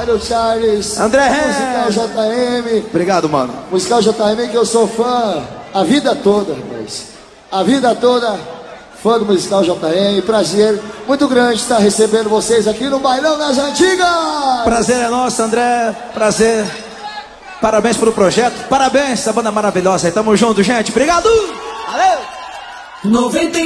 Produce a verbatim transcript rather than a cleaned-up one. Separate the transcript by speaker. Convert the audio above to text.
Speaker 1: Mário Charles.
Speaker 2: André
Speaker 1: Musical J M.
Speaker 2: Obrigado, mano.
Speaker 1: Musical J M, que eu sou fã a vida toda, rapaz. A vida toda, fã do Musical J M. Prazer muito grande estar recebendo vocês aqui no Bailão das Antigas.
Speaker 2: Prazer é nosso, André. Prazer. Parabéns pelo projeto. Parabéns, essa banda maravilhosa aí. Tamo junto, gente. Obrigado. Valeu.
Speaker 3: noventa